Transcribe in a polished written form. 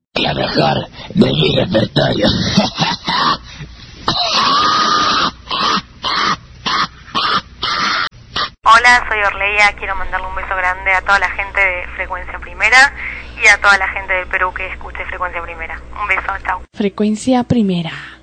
La mejor de mi repertorio. Hola, soy Orleia, quiero mandarle un beso grande a toda la gente de Frecuencia Primera y a toda la gente del Perú que escuche Frecuencia Primera. Un beso, chao. Frecuencia Primera.